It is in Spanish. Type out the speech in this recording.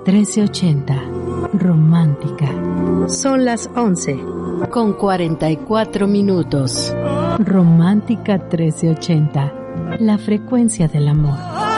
1380. Romántica. Son las 11:44. Romántica 1380. La frecuencia del amor.